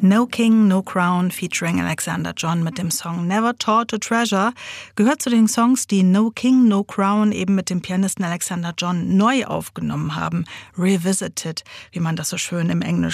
No King, No Crown featuring Alexander John mit dem Song Never Taught to Treasure gehört zu den Songs, die No King, No Crown eben mit dem Pianisten Alexander John neu aufgenommen haben. Revisited, wie man das so schön im Englischen